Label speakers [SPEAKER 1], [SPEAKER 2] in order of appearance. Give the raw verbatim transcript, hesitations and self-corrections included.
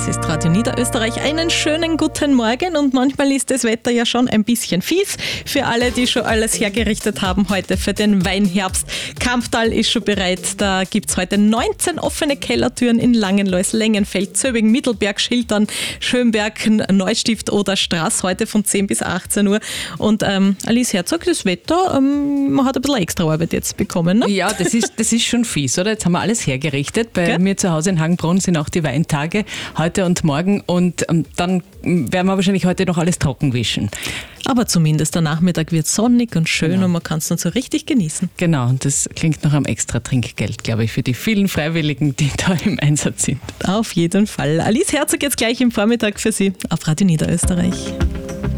[SPEAKER 1] ist Radio Niederösterreich. Einen schönen guten Morgen und manchmal ist das Wetter ja schon ein bisschen fies. Für alle, die schon alles hergerichtet haben heute für den Weinherbst. Kamptal ist schon bereit. Da gibt es heute neunzehn offene Kellertüren in Langenlois, Lengenfeld, Zöbing, Mittelberg, Schiltern, Schönberg, Neustift oder Straß heute von zehn bis achtzehn Uhr. Und ähm, Alice Herzog, das Wetter, ähm, man hat ein bisschen extra Arbeit jetzt bekommen, ne?
[SPEAKER 2] Ja, das ist, das ist schon fies, oder? Jetzt haben wir alles hergerichtet. Bei
[SPEAKER 1] Gell?
[SPEAKER 2] mir zu Hause in Hagenbrunn sind auch die Weintage heute und morgen und ähm, dann werden wir wahrscheinlich heute noch alles trocken wischen.
[SPEAKER 1] Aber zumindest der Nachmittag wird sonnig und schön
[SPEAKER 2] Genau.
[SPEAKER 1] und man kann es dann so richtig genießen.
[SPEAKER 2] Genau, und das klingt nach einem extra Trinkgeld, glaube ich, für die vielen Freiwilligen, die da im Einsatz sind.
[SPEAKER 1] Auf jeden Fall. Alice Herzog jetzt gleich im Vormittag für Sie auf Radio Niederösterreich.